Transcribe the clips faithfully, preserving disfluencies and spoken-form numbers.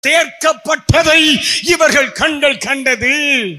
சேர்க்கப்பட்டதை இவர்கள் கண்கள் கண்டது.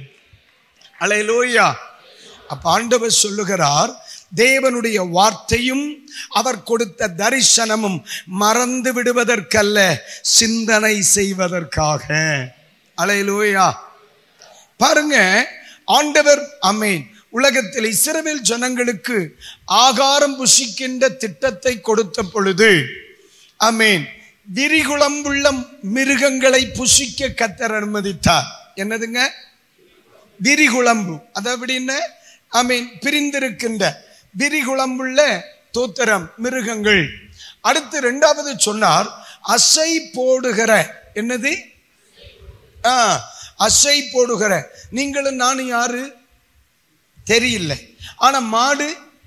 அல்லேலூயா. அப்ப ஆண்டவர் சொல்லுகிறார், தேவனுடைய வார்த்தையும் அவர் கொடுத்த தரிசனமும் மறந்து விடுவதற்கல்ல, சிந்தனை செய்வதற்காக. அல்லேலூயா. பாருங்க, ஆண்டவர் ஆமென் உலகத்தில் இஸ்ரவேல் ஜனங்களுக்கு ஆகாரம் புசிக்கின்ற திட்டத்தை கொடுத்த பொழுது ஆமென் விரிகுளம்புள்ள மிருகங்களை புசிக்க கர்த்தர் அனுமதித்தார். என்னதுங்க? விரிகுளம்பு. அது அப்படின்னா ஆமென் பிரிந்திருக்கின்ற விரிகுளம்புள்ள தோத்திரம் மிருகங்கள். அடுத்து இரண்டாவது சொன்னார், அசை போடுகிற. என்னது? ஆ அசை போடுகிற. நீங்களும் நானும் யாரு தெரியல, ஆனா மாடு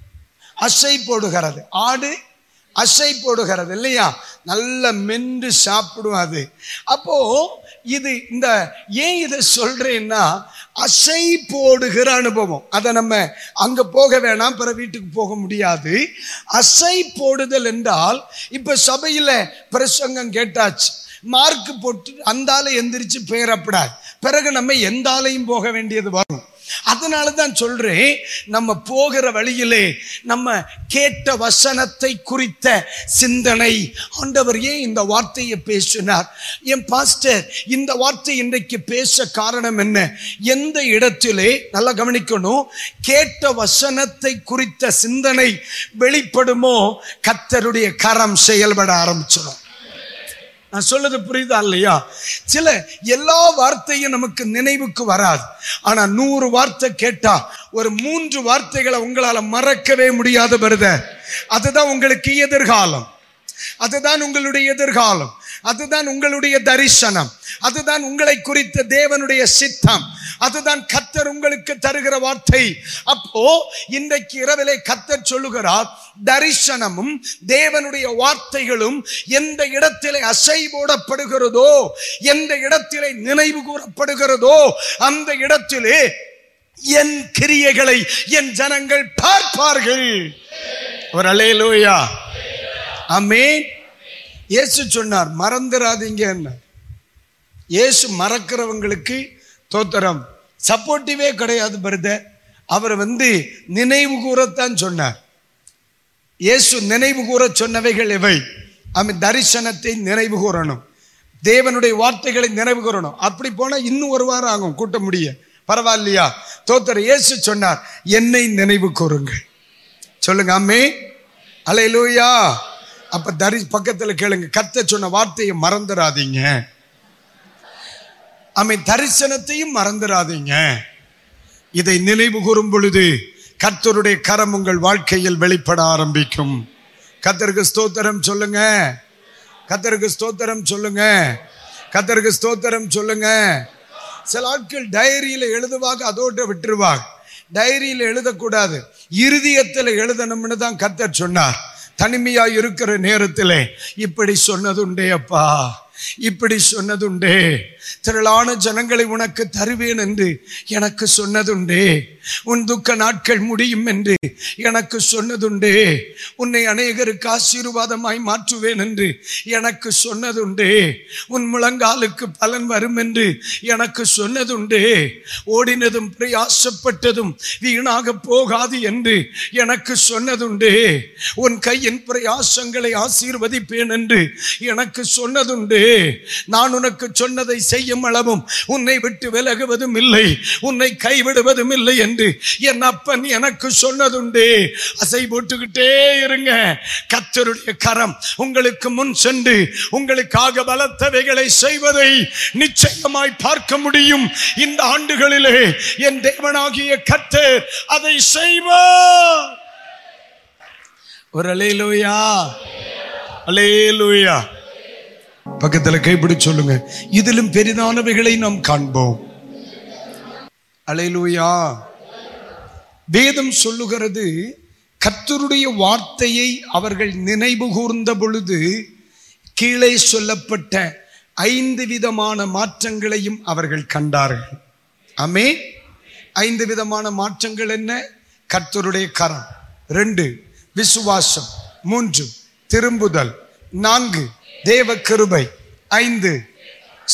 அசை போடுகிறது, ஆடு அசை போடுகிறது இல்லையா? நல்ல மென்று சாப்பிடும் அது. அப்போ இது இந்த ஏன் இதை சொல்றேன்னா, அசை போடுகிற அனுபவம். அதை நம்ம அங்க போக வேணாம், பிற வீட்டுக்கு போக முடியாது. அசை போடுதல் என்றால், இப்ப சபையில பிரசங்கம் கேட்டாச்சு, மார்க் போட்டு அந்தால எந்திரிச்சு பெயரப்படாது, பிறகு நம்ம எந்த ஆலையும் போக வேண்டியது வரும். அதனால தான் சொல்றேன், நம்ம போகிற வழியிலே நம்ம கேட்ட வசனத்தை குறித்த சிந்தனை. ஆண்டவர் ஏன் இந்த வார்த்தையை பேசினார்? என் பாஸ்டர் இந்த வார்த்தை இன்றைக்கு பேச காரணம் என்ன? எந்த இடத்திலே நல்லா கவனிக்கணும், கேட்ட வசனத்தை குறித்த சிந்தனை வெளிப்படுமோ கர்த்தருடைய கரம் செயல்பட ஆரம்பிச்சிடும். நான் சொல்றது புரியுதா இல்லையா? சில எல்லா வார்த்தையும் நமக்கு நினைவுக்கு வராது. ஆனா நூறு வார்த்தை கேட்டா ஒரு மூன்று வார்த்தைகளை உங்களால மறக்கவே முடியாது வருத. அதுதான் உங்களுக்கு எதிர்காலம், அதுதான் உங்களுடைய எதிர்காலம், அதுதான் உங்களுடைய தரிசனம், அதுதான் உங்களை குறித்த தேவனுடைய சித்தம், அதுதான் கர்த்தர் உங்களுக்கு தருகிற வார்த்தை. அப்போ இன்றைக்கு இரவிலே கர்த்தர் சொல்லுகிறார், தரிசனமும் தேவனுடைய வார்த்தைகளும் எந்த இடத்திலே அசை போடப்படுகிறதோ, எந்த இடத்திலே நினைவு கூறப்படுகிறதோ, அந்த இடத்திலே என் கிரியைகளை என் ஜனங்கள் பார்ப்பார்கள். ஒரு அல்லேலூயா. ஆமென். இயேசு சொன்னார், மறந்துடாதீங்க. என்ன இயேசு மறக்கிறவங்களுக்கு தோத்திரம் சப்போர்ட்டிவே கிடையாது பிரதர். அவர் வந்து நினைவு கூறத்தான் சொன்னார். இயேசு நினைவு கூற சொன்னவைகள் எவை? அவன் தரிசனத்தை நினைவு கூறணும், தேவனுடைய வார்த்தைகளை நினைவு கூறணும். அப்படி போனா இன்னும் ஒரு வாரம் ஆகும் கூட்ட முடிய, பரவாயில்லையா? தோத்திர இயேசு சொன்னார், என்னை நினைவு கூறுங்கள். சொல்லுங்க ஆமென். அல்லேலூயா. அப்ப தரி பக்கத்துல கேளுங்க, கர்த்தர் சொன்ன வார்த்தையை மறந்துடாதீங்க. ஆமென். தரிசனத்தையும் மறந்துடாதீங்க. இதை நினைவு கூறும் பொழுது கர்த்தருடைய கரம் உங்கள் வாழ்க்கையில் வெளிப்பட ஆரம்பிக்கும். கர்த்தருக்கு ஸ்தோத்திரம் சொல்லுங்க, கர்த்தருக்கு ஸ்தோத்திரம் சொல்லுங்க, கர்த்தருக்கு ஸ்தோத்திரம் சொல்லுங்க. சில ஆட்கள் டைரியில எழுதுவாங்க, அதோட விட்டுருவாங்க. டைரியில எழுதக்கூடாது, இருதயத்தில் எழுதணும்னு தான் கர்த்தர் சொன்னார். தனிமையா இருக்கிற நேரத்திலே இப்படி சொன்னதுண்டே அப்பா, இப்படி சொன்னதுண்டே, திரளான ஜனங்களை உனக்கு தருவேன் என்று எனக்கு சொன்னதுண்டே, உன் துக்க நாட்கள் முடியும் என்று எனக்கு சொன்னதுண்டே, உன்னை அநேகருக்கு ஆசீர்வாதமாய் மாற்றுவேன் என்று எனக்கு சொன்னதுண்டே, உன் முழங்காலுக்கு பலன் வரும் என்று எனக்கு சொன்னதுண்டே, ஓடினதும் பிரயாசப்பட்டதும் வீணாக போகாது என்று எனக்கு சொன்னதுண்டே, உன் கையின் பிரயாசங்களை ஆசீர்வதிப்பேன் என்று எனக்கு சொன்னதுண்டே, நான் உனக்கு சொன்னதை செய்யும் அளவும் உன்னை விட்டு விலகுவதும் இல்லை, உன்னை கைவிடுவதும் இல்லை என்று என் அப்பன் எனக்கு சொன்னதுண்டே. அசை போட்டுக்கிட்டே இருங்க. கர்த்தருடைய கரம் உங்களுக்கு முன் சென்று உங்களுக்காக பலத்தவைகளை செய்வதை நிச்சயமாய் பார்க்க முடியும். இந்த ஆண்டுகளிலே என் தேவனாகிய கர்த்தர் அதை செய்வார். ஒரு அல்லேலூயா, அல்லேலூயா. பக்கத்துல கைப்பிடி சொல்லுங்க, இதிலும் பெரிதானவைகளை நாம் காண்போம். அல்லேலூயா. வேதம் சொல்லுகிறது, கர்த்தருடைய வார்த்தையை அவர்கள் நினைவு கூர்ந்த பொழுது கீழே சொல்லப்பட்ட ஐந்து விதமான மாற்றங்களையும் அவர்கள் கண்டார்கள். ஆமென். ஐந்து விதமான மாற்றங்கள் என்ன? கர்த்தருடைய கரம், ரெண்டு விசுவாசம், மூன்று திரும்புதல், நான்கு தேவ கிருபை, ஐந்து